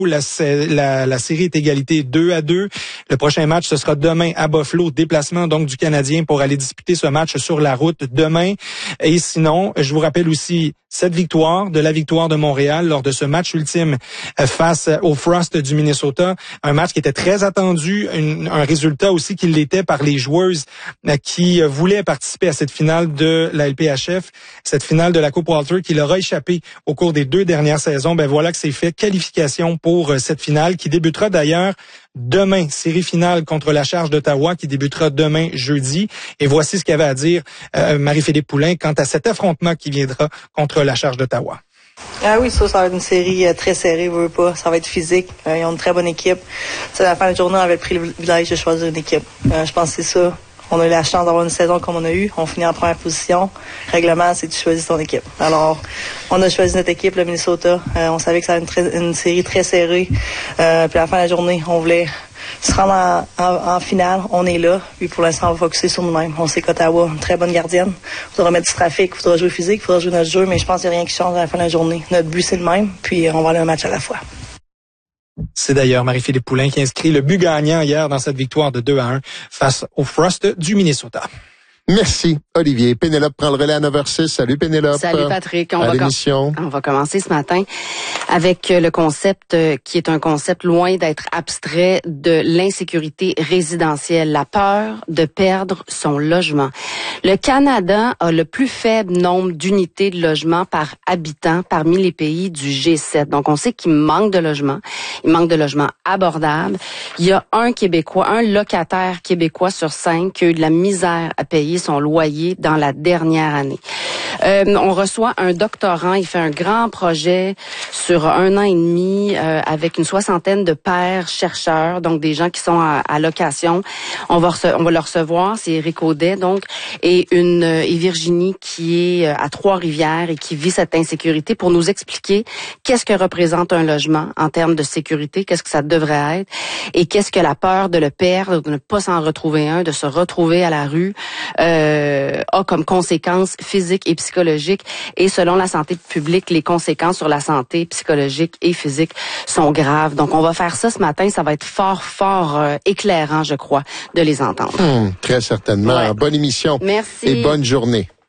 La série est égalité 2-2. Le prochain match, ce sera demain à Buffalo, déplacement donc du Canadien pour aller disputer ce match sur la route demain. Et sinon, je vous rappelle aussi cette victoire de Montréal lors de ce match ultime face au Frost du Minnesota. Un match qui était très attendu, un résultat aussi qui l'était par les joueuses qui voulaient participer à cette finale de la LPHF, cette finale de la Coupe Walter qui leur a échappé au cours des 2 dernières saisons. Ben voilà que c'est fait. Qualification pour cette finale qui débutera d'ailleurs demain. Série finale contre la Charge d'Ottawa qui débutera demain jeudi. Et voici ce qu'avait à dire Marie-Philippe Poulin quant à cet affrontement qui viendra contre la Charge d'Ottawa. Ah oui, ça va être une série très serrée, veut pas. Ça va être physique. Ils ont une très bonne équipe. À la fin de la journée, on avait pris le privilège de choisir une équipe. Je pense que c'est ça. On a eu la chance d'avoir une saison comme on a eu. On finit en première position. Le règlement, c'est que tu choisis ton équipe. Alors, on a choisi notre équipe, le Minnesota. On savait que ça allait être une série très serrée. Puis à la fin de la journée, on voulait se rendre en finale. On est là. Puis pour l'instant, on va focusser sur nous-mêmes. On sait qu'Ottawa, une très bonne gardienne. Il faudra mettre du trafic, il faudra jouer physique, il faudra jouer notre jeu. Mais je pense qu'il n'y a rien qui change à la fin de la journée. Notre but, c'est le même. Puis on va aller un match à la fois. C'est d'ailleurs Marie-Philippe Poulin qui inscrit le but gagnant hier dans cette victoire de 2-1 face au Frost du Minnesota. Merci, Olivier. Pénélope prend le relais à 9h06. Salut, Pénélope. Salut, Patrick. On va commencer ce matin avec le concept qui est un concept loin d'être abstrait de l'insécurité résidentielle, la peur de perdre son logement. Le Canada a le plus faible nombre d'unités de logement par habitant parmi les pays du G7. Donc, on sait qu'il manque de logements. Il manque de logements abordables. Il y a un locataire québécois sur 5 qui a eu de la misère à payer son loyer dans la dernière année. On reçoit un doctorant, il fait un grand projet sur 1 an et demi avec une 60aine de pairs chercheurs, donc des gens qui sont à location. On va le recevoir, c'est Éric Audet, donc, et Virginie qui est à Trois-Rivières et qui vit cette insécurité pour nous expliquer qu'est-ce que représente un logement en termes de sécurité, qu'est-ce que ça devrait être et qu'est-ce que la peur de le perdre, de ne pas s'en retrouver un, de se retrouver à la rue, a comme conséquences physiques et psychologiques. Et selon la santé publique, les conséquences sur la santé psychologique et physique sont graves. Donc, on va faire ça ce matin. Ça va être fort éclairant, je crois, de les entendre. Très certainement. Ouais. Bonne émission. Merci. Et bonne journée.